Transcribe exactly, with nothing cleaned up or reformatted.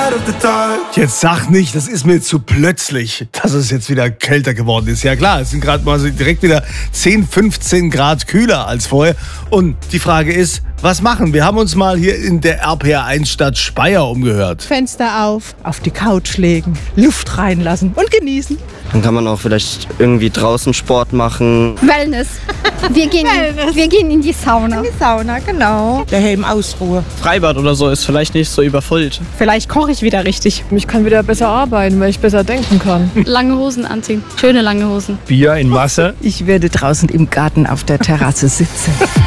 Jetzt sag nicht, das ist mir zu plötzlich, dass es jetzt wieder kälter geworden ist. Ja klar, es sind gerade mal so direkt wieder zehn, fünfzehn Grad kühler als vorher. Und die Frage ist, was machen? Wir haben uns mal hier in der R P R eins Stadt Speyer umgehört. Fenster auf, auf die Couch legen, Luft reinlassen und genießen. Dann kann man auch vielleicht irgendwie draußen Sport machen. Wellness. Wir gehen, Wellness. In, wir gehen in die Sauna. In die Sauna, genau. Daheim Ausruhe. Freibad oder so ist vielleicht nicht so überfüllt. Vielleicht koche ich wieder richtig. Ich kann wieder besser arbeiten, weil ich besser denken kann. Lange Hosen anziehen. Schöne lange Hosen. Bier in Masse. Ich werde draußen im Garten auf der Terrasse sitzen.